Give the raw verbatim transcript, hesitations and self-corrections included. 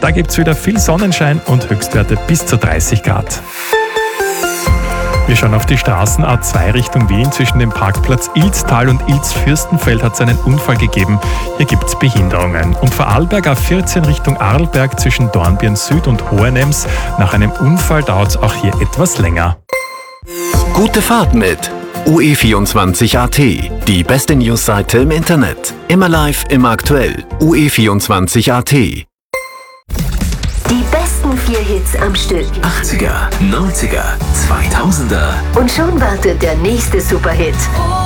Da gibt es wieder viel Sonnenschein und Höchstwerte bis zu dreißig Grad. Wir schauen auf die Straßen A zwei Richtung Wien. Zwischen dem Parkplatz Ilztal und Ilz-Fürstenfeld hat es einen Unfall gegeben. Hier gibt es Behinderungen. Und Vorarlberg A vierzehn Richtung Arlberg zwischen Dornbirn Süd und Hohenems. Nach einem Unfall dauert es auch hier etwas länger. Gute Fahrt mit U E vierundzwanzig Punkt A T, die beste Newsseite im Internet. Immer live, immer aktuell. U E vierundzwanzig Punkt A T. Die besten vier Hits am Stück. achtziger, neunziger, zweitausender. Und schon wartet der nächste Superhit.